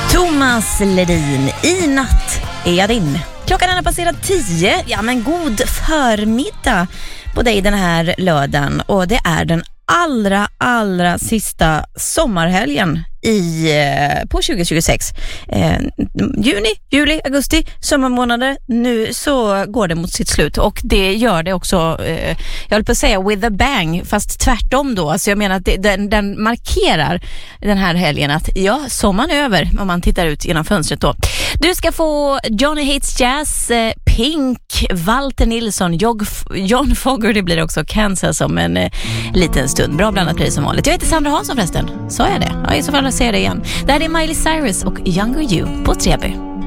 Thomas Ledin, i natt är jag din. Klockan är passerat 10. Ja, men god förmiddag på dig den här lördagen. Och det är den allra sista sommarhelgen på 2026. Juni, juli, augusti, sommarmånader. Nu så går det mot sitt slut, och det gör det också, jag vill på säga with a bang, fast tvärtom då. Alltså jag menar att den markerar den här helgen att ja, sommaren är över om man tittar ut genom fönstret då. Du ska få Johnny Hates Jazz, Pink, Walter Nilsson, John Fogerty blir också, Kansas om en liten stund. Bra blandat pris som vanligt. Jag heter Sandra Hansson förresten. Sa jag det? Ja, i så fall säger jag det igen. Det här är Miley Cyrus och Younger You på 3B.